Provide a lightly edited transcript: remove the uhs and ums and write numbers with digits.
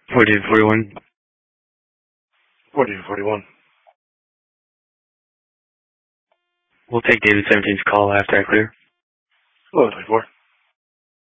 4241. 4241. We'll take David 17's call after I clear. Hello, 24.